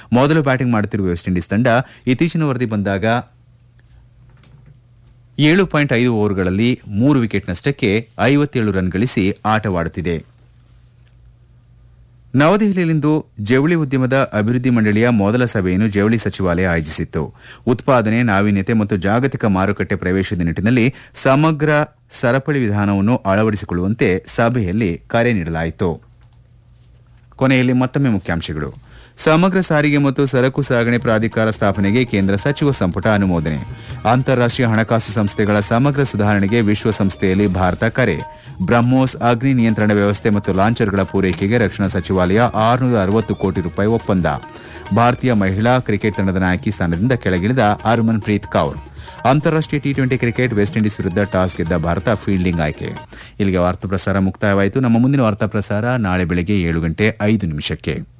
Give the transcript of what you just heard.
ಮೊದಲು ಬ್ಯಾಟಿಂಗ್ ಮಾಡುತ್ತಿರುವ West Indies ತಂಡ ಇತ್ತೀಚಿನ ವರದಿ ಬಂದಾಗ 7.5 ಓವರ್ಗಳಲ್ಲಿ 3 ವಿಕೆಟ್ ನಷ್ಟಕ್ಕೆ 57 ರನ್ ಗಳಿಸಿ ಆಟವಾಡುತ್ತಿದೆ. ನವದೆಹಲಿಯಲ್ಲಿಂದು ಜವಳಿ ಉದ್ಯಮದ ಅಭಿವೃದ್ಧಿ ಮಂಡಳಿಯ ಮೊದಲ ಸಭೆಯನ್ನು ಜವಳಿ ಸಚಿವಾಲಯ ಆಯೋಜಿಸಿತ್ತು. ಉತ್ಪಾದನೆ, ನಾವೀನ್ಯತೆ ಮತ್ತು ಜಾಗತಿಕ ಮಾರುಕಟ್ಟೆ ಪ್ರವೇಶದ ನಿಟ್ಟಿನಲ್ಲಿ ಸಮಗ್ರ ಸರಪಳಿ ವಿಧಾನವನ್ನು ಅಳವಡಿಸಿಕೊಳ್ಳುವಂತೆ ಸಭೆಯಲ್ಲಿ ಕರೆ ನೀಡಲಾಯಿತು. ಕೊನೆಯಲ್ಲಿ ಮತ್ತೊಮ್ಮೆ ಮುಖ್ಯಾಂಶಗಳು. ಸಮಗ್ರ ಸಾರಿಗೆ ಮತ್ತು ಸರಕು ಸಾಗಣೆ ಪ್ರಾಧಿಕಾರ ಸ್ಥಾಪನೆಗೆ ಕೇಂದ್ರ ಸಚಿವ ಸಂಪುಟ ಅನುಮೋದನೆ. ಅಂತಾರಾಷ್ಟೀಯ ಹಣಕಾಸು ಸಂಸ್ಥೆಗಳ ಸಮಗ್ರ ಸುಧಾರಣೆಗೆ ವಿಶ್ವಸಂಸ್ಥೆಯಲ್ಲಿ ಭಾರತ ಕರೆ. ಬ್ರಹ್ಮೋಸ್ ಅಗ್ನಿ ನಿಯಂತ್ರಣ ವ್ಯವಸ್ಥೆ ಮತ್ತು ಲಾಂಚರ್ಗಳ ಪೂರೈಕೆಗೆ ರಕ್ಷಣಾ ಸಚಿವಾಲಯ 660 ಕೋಟಿ ರೂಪಾಯಿ ಒಪ್ಪಂದ. ಭಾರತೀಯ ಮಹಿಳಾ ಕ್ರಿಕೆಟ್ ತಂಡದ ನಾಯಕಿ ಸ್ಥಾನದಿಂದ ಕೆಳಗಿಳಿದ ಹರ್ಮನ್ಪ್ರೀತ್ ಕೌರ್. ಅಂತಾರಾಷ್ಟೀಯ ಟಿ20 ಕ್ರಿಕೆಟ್ ವೆಸ್ಟ್ ಇಂಡೀಸ್ ವಿರುದ್ಧ ಟಾಸ್ ಗೆದ್ದ ಭಾರತ ಫೀಲ್ಡಿಂಗ್ ಆಯ್ಕೆ. ಇಲ್ಲಿಗೆ ವಾರ್ತಾ ಪ್ರಸಾರ ಮುಕ್ತಾಯವಾಯಿತು. ನಮ್ಮ ಮುಂದಿನ ವಾರ್ತಾ ಪ್ರಸಾರ ನಾಳೆ ಬೆಳಗ್ಗೆ 7:05.